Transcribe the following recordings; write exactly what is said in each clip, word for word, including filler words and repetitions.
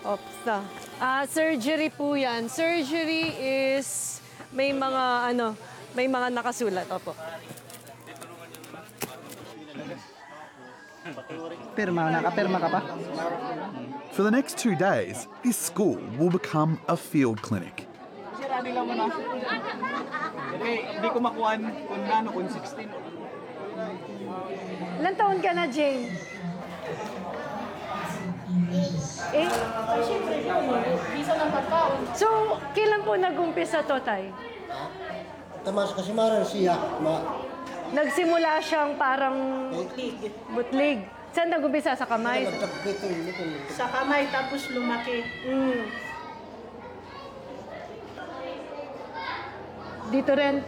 Opsa. Ah, surgery po yan. Surgery is may mga ano, may mga nakasulat. Opo. Pirma, nakapirma ka pa? For the next two days, this school will become a field clinic. Sirado lang mo na. Okay, hindi ko makuhaan kung ano, kung sixteen. Ilan taon ka na, Jane? Eh? So, kailan po nag-umpisa to, Tay? Tamas kasi maran siya. Ma Nagsimula siyang parang butlig. Saan nag-umpisa? Sa kamay? Sa kamay, tapos lumaki. Mm. Dito rin.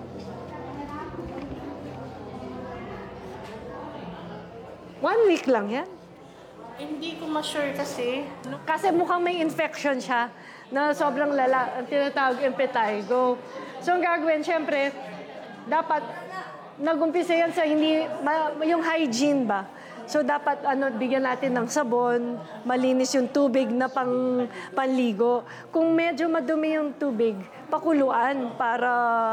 One week lang yan. Hindi ko ma-sure kasi. Kasi mukhang may infection siya na sobrang lala, ang tinatawag impetigo. So ang gagawin, syempre, dapat nag-umpisa yan sa hindi, ma, yung hygiene ba? So dapat ano, bigyan natin ng sabon, malinis yung tubig na pang panligo. Kung medyo madumi yung tubig, pakuluan para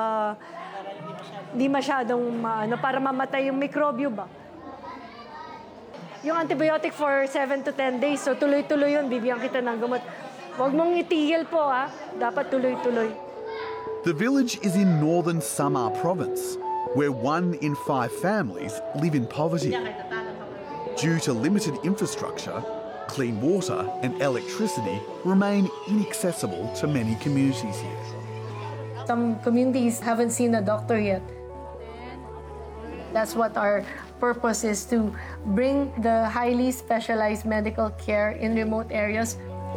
di masyadong ano, para mamatay yung mikrobyo ba? Yung antibiotic for seven to ten days, so tuloy-tuloy yun, bibigyan kita ng gamot. Huwag mong itigil po, ha? Dapat tuloy-tuloy. The village is in northern Samar province, where one in five families live in poverty. Due to limited infrastructure, clean water and electricity remain inaccessible to many communities here. Some communities haven't seen a doctor yet. That's what our purpose is, to bring the highly specialized medical care in remote areas.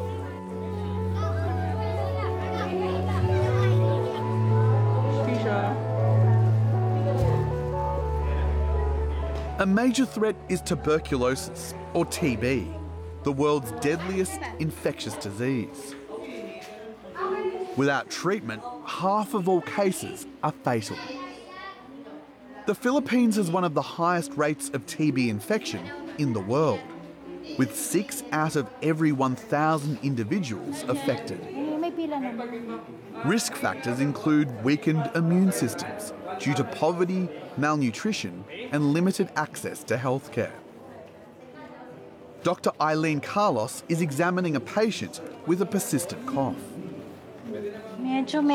A major threat is tuberculosis, or T B, the world's deadliest infectious disease. Without treatment, half of all cases are fatal. The Philippines has one of the highest rates of T B infection in the world, with six out of every one thousand individuals affected. Risk factors include weakened immune systems due to poverty, malnutrition, and limited access to healthcare. Doctor Eileen Carlos is examining a patient with a persistent cough. Medyo